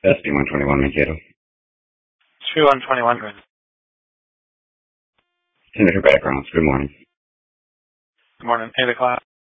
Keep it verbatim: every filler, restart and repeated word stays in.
S B one twenty-one, Mankato. S B one twenty-one, good. Senator backgrounds, good morning. Good morning. eight o'clock.